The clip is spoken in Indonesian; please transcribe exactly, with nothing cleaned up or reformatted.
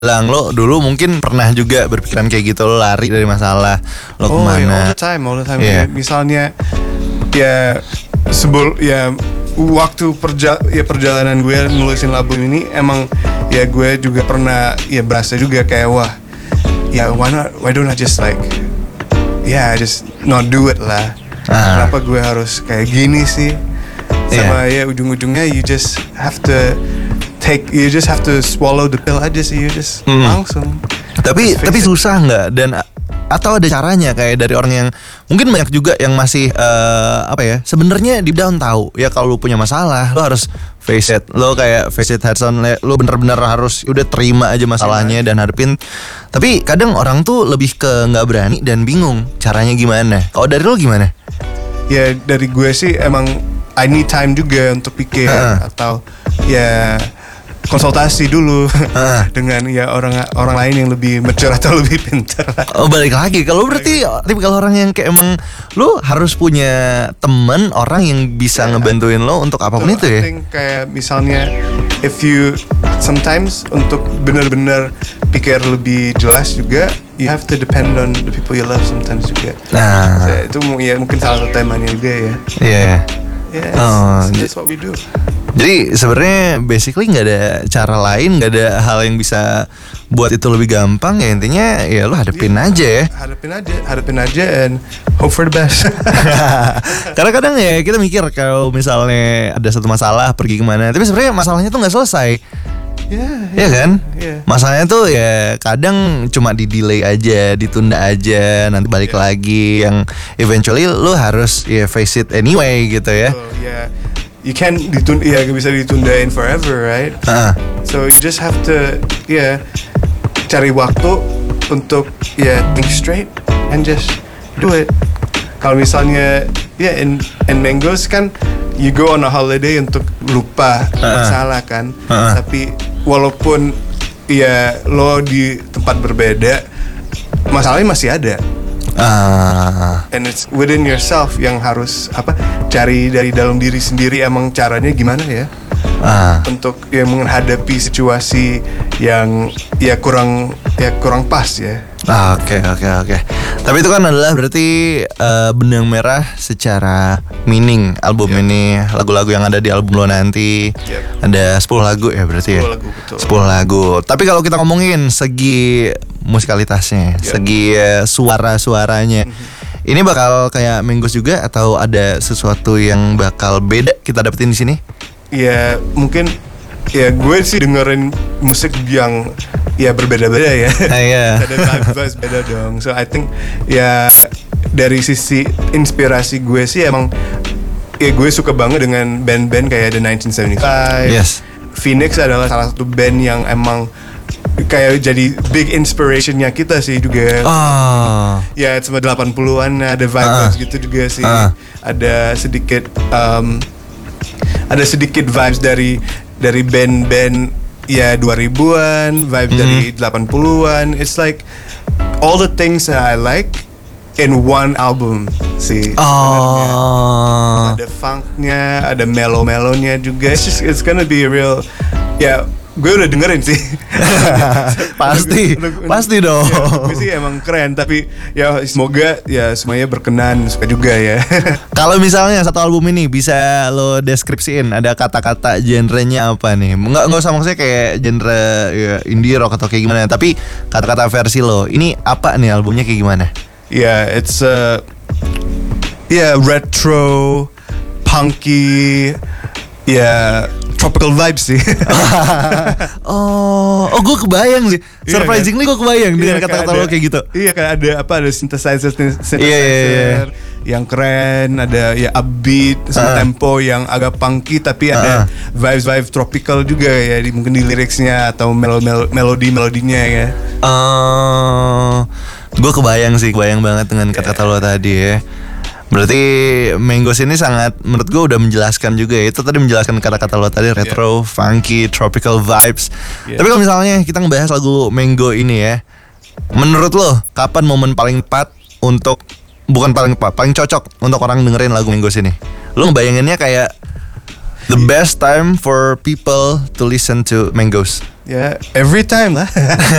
bilang lo dulu mungkin pernah juga berpikiran kayak gitu, lo lari dari masalah, lo oh, kemana? Yeah, all the time, all the time. Yeah. Misalnya ya sebelum ya waktu perja ya perjalanan gue nulisin album ini emang ya gue juga pernah ya berasa juga kayak wah ya why not why don't I just like ya yeah, just not do it lah. Ah. Kenapa gue harus kayak gini sih? Sama yeah. ya ujung-ujungnya you just have to take you just have to swallow the pill aja sih, you just mm. langsung. Tapi tapi it. susah nggak dan atau ada caranya kayak dari orang yang mungkin banyak juga yang masih uh, apa ya sebenarnya deep down tahu ya kalau lu punya masalah lo harus face it, lo kayak face it head on, lo bener-bener harus udah terima aja masalahnya dan hadapin. Tapi kadang orang tuh lebih ke nggak berani dan bingung caranya gimana. Kalau dari lo gimana? Ya dari gue sih emang I need time juga untuk pikir uh. atau ya konsultasi dulu uh. dengan ya orang orang lain yang lebih mature atau lebih pintar. Oh balik lagi kalau berarti tipikal orang yang kayak emang lu harus punya temen orang yang bisa yeah. ngebantuin lo untuk apapun so, itu ya. I think kayak misalnya if you sometimes untuk benar-benar pikir lebih jelas juga you have to depend on the people you love sometimes juga. Nah so, itu ya mungkin salah satu temanya juga ya. Iya. Yeah. Yeah, oh, so that's what we do. Jadi sebenarnya basically nggak ada cara lain, nggak ada hal yang bisa buat itu lebih gampang ya, intinya ya lo hadapin yeah, aja ya. Hadapin aja, hadapin aja and hope for the best. Karena kadang ya kita mikir kalau misalnya ada satu masalah pergi kemana, tapi sebenarnya masalahnya tuh nggak selesai. Iya yeah, yeah, kan? Yeah. Masalahnya tuh ya kadang cuma di delay aja, ditunda aja, nanti balik yeah. lagi. Yang eventually lo harus ya face it anyway gitu ya. Oh, yeah. You can't ditunda, ya gak bisa ditundain forever, right? Uh-huh. So you just have to ya yeah, cari waktu untuk ya yeah, think straight and just do it. Kalau misalnya ya yeah, in in Mangoes kan you go on a holiday untuk lupa uh-huh. masalah kan, uh-huh. tapi walaupun ya lo di tempat berbeda, masalahnya masih ada. Ah. And it's within yourself yang harus apa cari dari dalam diri sendiri emang caranya gimana ya ah. untuk ya menghadapi situasi yang ya kurang ya kurang pas ya. Oke oke oke. Tapi itu kan adalah berarti uh, benang merah secara meaning album yep. ini, lagu-lagu yang ada di album lo nanti yep. ada sepuluh lagu ya berarti sepuluh ya. Lagu, betul. sepuluh lagu. Tapi kalau kita ngomongin segi musikalitasnya, yep. segi uh, suara-suaranya, mm-hmm. ini bakal kayak Mangoes juga atau ada sesuatu yang bakal beda kita dapetin di sini? Ya mungkin ya gue sih dengerin musik yang ya berbeda-beda ya. Iya. Ada vibes beda dong. So I think ya dari sisi inspirasi gue sih emang ya gue suka banget dengan band-band kayak The nineteen seventy-five. Yes. Phoenix adalah salah satu band yang emang kayak jadi big inspirationnya kita sih juga. Oh. Ya cuma delapan puluhan ada vibes uh. gitu juga sih. Uh. Ada sedikit um, ada sedikit vibes dari dari band-band ya dua ribuan, vibe mm-hmm. dari delapan puluhan. It's like all the things that I like in one album sih. Oh. Ada funknya, ada mellow-mellownya juga. It's just it's gonna be a real ya. Gue udah dengerin sih. Pasti, pasti dong. Ya, gue sih emang keren, tapi ya semoga ya semuanya berkenan, suka juga ya. Kalau misalnya satu album ini bisa lo deskripsiin, ada kata-kata genrenya apa nih? Nggak nggak usah maksudnya kayak genre ya, indie rock atau kayak gimana, tapi kata-kata versi lo. Ini apa nih albumnya kayak gimana? Ya, yeah, it's uh, ya yeah, retro, punky, ya. Yeah, tropical vibes sih. oh, oh gue kebayang sih. Surprisingly gue kebayang dengan kata-kata lo kayak gitu. Iya kan ada apa ada synthesizer synthesizer yeah, yeah, yeah. yang keren, ada ya upbeat sama uh. tempo yang agak punky tapi ada uh. vibes-vibes tropical juga ya di, mungkin di liriknya atau melodi-melodinya ya. Uh, gue kebayang sih, kebayang banget dengan kata-kata yeah. lo tadi ya. Berarti Mangoes ini sangat menurut gue udah menjelaskan juga ya. Itu tadi menjelaskan kata-kata lo tadi retro, yeah. funky, tropical vibes. Yeah. Tapi kalau misalnya kita ngebahas lagu Mango ini ya, menurut lo kapan momen paling tepat untuk bukan paling tepat, paling cocok untuk orang dengerin lagu Mangoes ini? Lo ngebayanginnya kayak the best time for people to listen to Mangoes. ya every time lah.